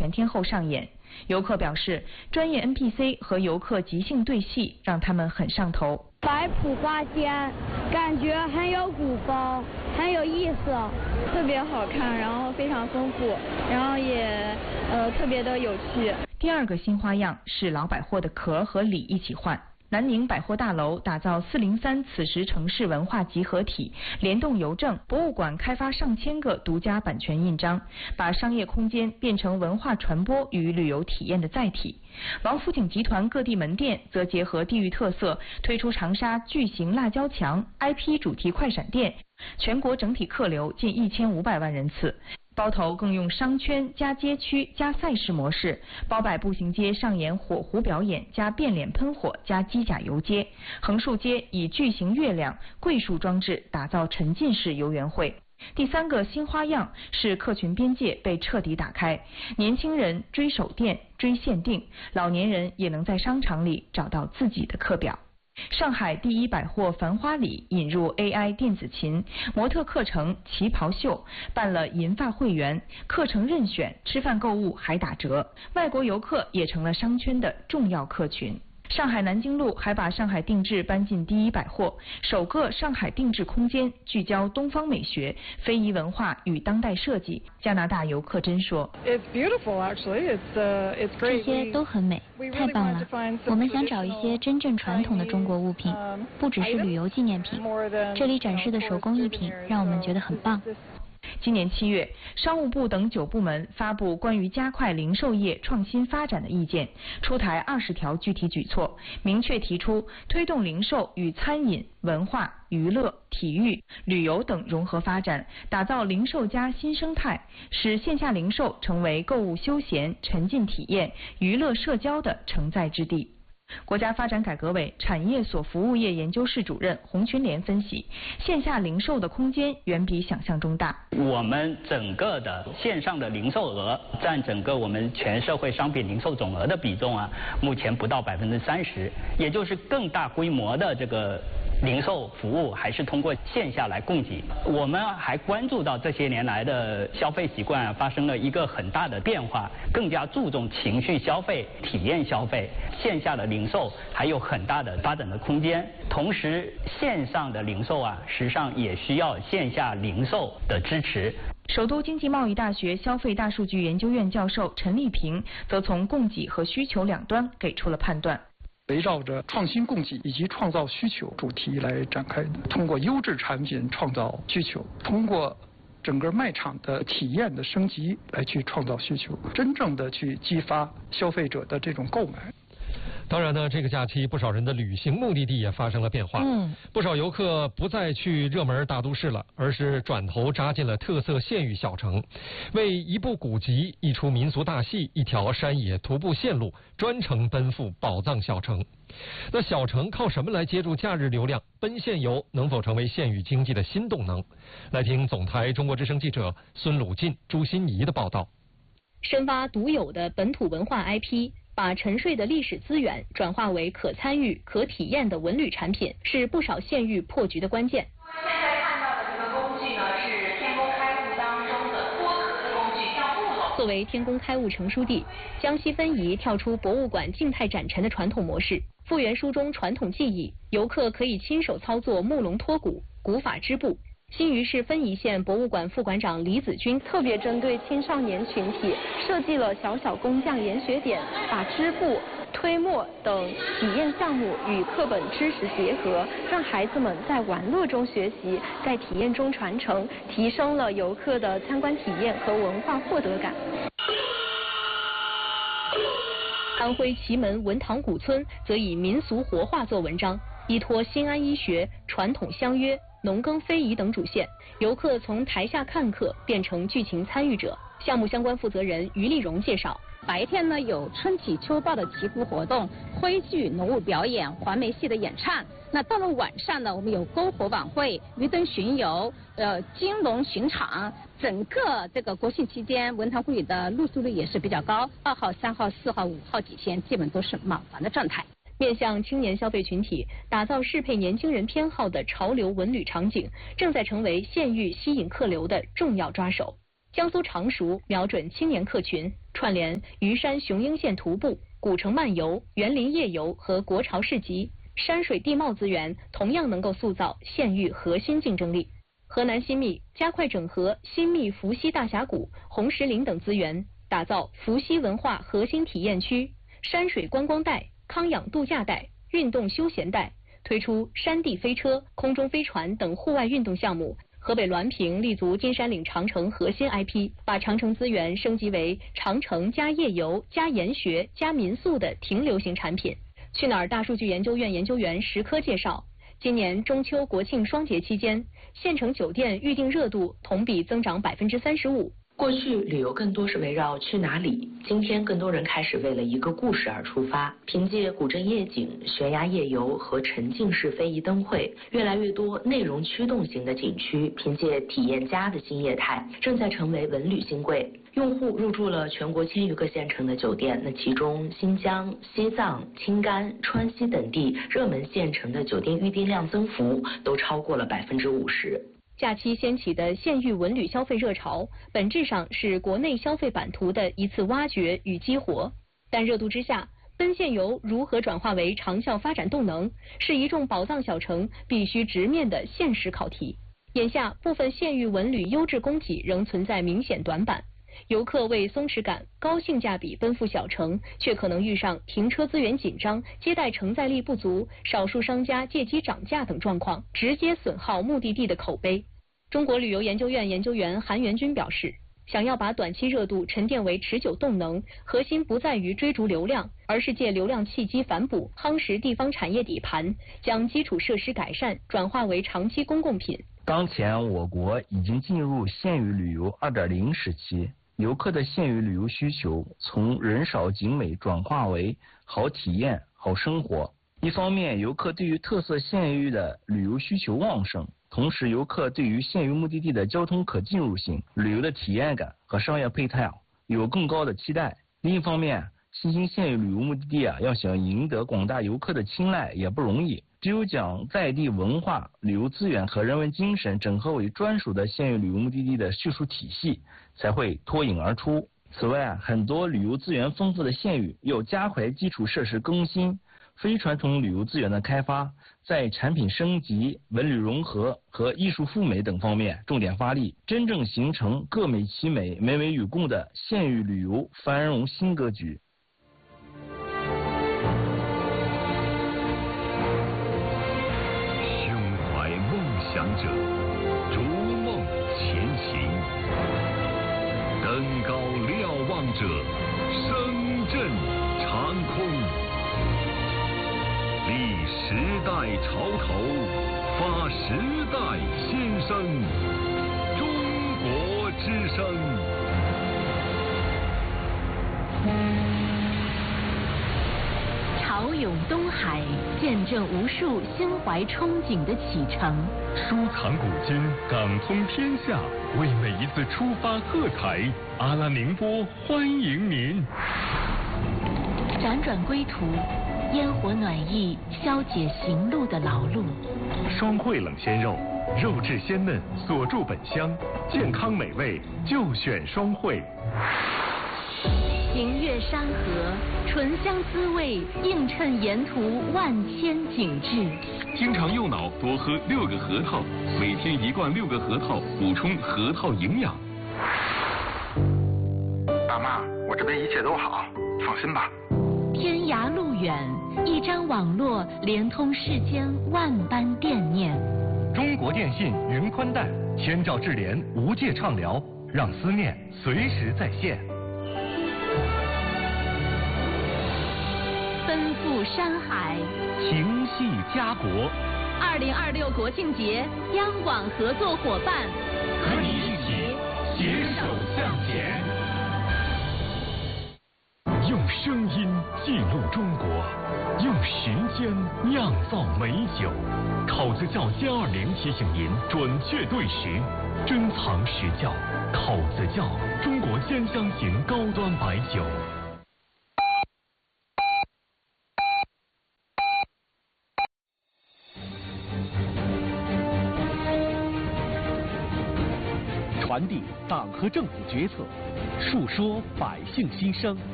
全天候上演。游客表示，专业 NPC 和游客即兴对戏，让他们很上头。 摆谱花间，感觉很有古风，很有意思， 特别好看，然后非常丰富，然后也特别的有趣。 第二个新花样是老百货的壳和里一起换。南宁百货大楼打造403此时城市文化集合体，联动邮政、博物馆开发上千个独家版权印章，把商业空间变成文化传播与旅游体验的载体。王府井集团各地门店则结合地域特色，推出长沙巨型辣椒墙 IP 主题快闪店，全国整体客流近1500万人次。包头更用商圈加街区加赛事模式，包摆步行街上演火狐表演加变脸喷火加机甲游街，横竖街以巨型月亮、桂树装置打造沉浸式游园会。第三个新花样是客群边界被彻底打开，年轻人追手店、追限定，老年人也能在商场里找到自己的课表。上海第一百货繁花里引入 AI 电子琴、模特课程、旗袍秀，办了银发会员，课程任选，吃饭购物还打折，外国游客也成了商圈的重要客群。上海南京路还把上海定制搬进第一百货，首个上海定制空间聚焦东方美学、非遗文化与当代设计。加拿大游客真说：“ 这些都很美，太棒了！我们想找一些真正传统的中国物品，不只是旅游纪念品。这里展示的手工艺品让我们觉得很棒。” 今年7月，商务部等9部门发布关于加快零售业创新发展的意见，出台20条具体举措，明确提出推动零售与餐饮、文化、娱乐、体育、旅游等融合发展，打造零售加新生态，使线下零售成为购物休闲、沉浸体验、娱乐社交的承载之地。国家发展改革委产业所服务业研究室主任洪群莲分析，线下零售的空间远比想象中大。 我们整个的线上的零售额占整个我们全社会商品零售总额的比重啊，目前不到30%，也就是更大规模的这个零售服务还是通过线下来供给。我们还关注到这些年来的消费习惯发生了一个很大的变化，更加注重情绪消费、体验消费，线下的零售还有很大的发展的空间。同时，线上的零售啊，实际上也需要线下零售的支持。 首都经济贸易大学消费大数据研究院教授陈立平则从供给和需求两端给出了判断。 围绕着创新供给以及创造需求主题来展开的，通过优质产品创造需求，通过整个卖场的体验的升级来去创造需求，真正的去激发消费者的这种购买。 当然呢，这个假期不少人的旅行目的地也发生了变化。不少游客不再去热门大都市了，而是转头扎进了特色县域小城，为一部古籍、一出民俗大戏、一条山野徒步线路，专程奔赴宝藏小城。那小城靠什么来接住假日流量？奔县游能否成为县域经济的新动能？来听总台中国之声记者孙鲁进、朱欣怡的报道。 深挖独有的本土文化 IP，把沉睡的历史资源转化为可参与、可体验的文旅产品，是不少县域破局的关键。 现在看到的这个工具呢，是天工开物当中的脱壳的工具，叫木篓。 作为天工开物成书地，江西分宜跳出博物馆静态展陈的传统模式，复原书中传统技艺，游客可以亲手操作木笼脱骨、古法织布。新余市分宜县博物馆副馆长李子军特别针对青少年群体设计了小小工匠研学点，把织布、推磨等体验项目与课本知识结合，让孩子们在玩乐中学习，在体验中传承，提升了游客的参观体验和文化获得感。 安徽祁门文塘古村则以民俗活化做文章，依托新安医学、传统相约、农耕非遗等主线，游客从台下看客变成剧情参与者。项目相关负责人于丽荣介绍， 白天呢有春祈秋报的祈福活动、徽剧、农务表演、环梅戏的演唱。那到了晚上呢，我们有篝火晚会、鱼灯巡游、金龙巡场。整个这个国庆期间，文塘会的入住率也是比较高，2号、3号、4号、5号几天基本都是满房的状态。 面向青年消费群体，打造适配年轻人偏好的潮流文旅场景，正在成为县域吸引客流的重要抓手。 江苏常熟瞄准青年客群，串联虞山雄鹰线徒步、古城漫游、园林夜游和国潮市集，山水地貌资源同样能够塑造县域核心竞争力。河南新密加快整合新密伏羲大峡谷、红石林等资源，打造伏羲文化核心体验区、山水观光带、康养度假带、运动休闲带，推出山地飞车、空中飞船等户外运动项目。河北滦平立足金山岭长城核心 IP， 把长城资源升级为长城加夜游加研学加民宿的停留型产品。去哪儿大数据研究院研究员石科介绍，今年中秋国庆双节期间，县城酒店预订热度同比增长35%。 过去旅游更多是围绕去哪里，今天更多人开始为了一个故事而出发。凭借古镇夜景、悬崖夜游和沉浸式非遗灯会，越来越多内容驱动型的景区凭借体验家的新业态，正在成为文旅新贵。用户入住了全国1000余个县城的酒店，那其中新疆、西藏、青甘、川西等地热门县城的酒店预订量增幅都超过了50%。 假期掀起的县域文旅消费热潮，本质上是国内消费版图的一次挖掘与激活。但热度之下，奔现游如何转化为长效发展动能，是一众宝藏小城必须直面的现实考题。眼下，部分县域文旅优质供给仍存在明显短板，游客为松弛感、高性价比奔赴小城，却可能遇上停车资源紧张、接待承载力不足、少数商家借机涨价等状况，直接损耗目的地的口碑。中国旅游研究院研究员韩元军表示，想要把短期热度沉淀为持久动能，核心不在于追逐流量，而是借流量契机反哺，夯实地方产业底盘，将基础设施改善转化为长期公共品。 当前我国已经进入县域旅游 2.0 时期，游客的县域旅游需求从人少景美转化为好体验、好生活。一方面，游客对于特色县域的旅游需求旺盛，同时游客对于县域目的地的交通可进入性、旅游的体验感和商业配套有更高的期待。另一方面，新兴县域旅游目的地要想赢得广大游客的青睐也不容易，只有将在地文化、旅游资源和人文精神整合为专属的县域旅游目的地的叙述体系，才会脱颖而出。此外，很多旅游资源丰富的县域要加快基础设施更新、非传统旅游资源的开发，在产品升级、文旅融合和艺术赴美等方面重点发力，真正形成各美其美、美美与共的县域旅游繁荣新格局。 胸怀梦想者，逐梦前行；登高瞭望者，声震长空。立时代潮头，发时代新声。中国之声。 潮涌东海，见证无数心怀憧憬的启程。 收藏古今，港通天下，为每一次出发喝彩。阿拉宁波欢迎您。 辗转归途，烟火暖意消解行路的劳碌。 双汇冷鲜肉，肉质鲜嫩，锁住本乡，健康美味就选双汇。 行越山河，醇香滋味映衬沿途万千景致。 经常右脑多喝6个核桃，每天1罐6个核桃，补充核桃营养。 爸妈，我这边一切都好，放心吧。 天涯路远，一张网络连通世间万般惦念。 中国电信云宽带，千兆智联无界畅聊，让思念随时在线。 奔赴山海， 情系家国。 2026国庆节，央广合作伙伴， 和你一起携手向前。用声音记录中国，用时间酿造美酒。考子窖720提醒您准确对时，珍藏实窖。考子窖，中国10香型高端白酒。 传递党和政府决策，述说百姓心声。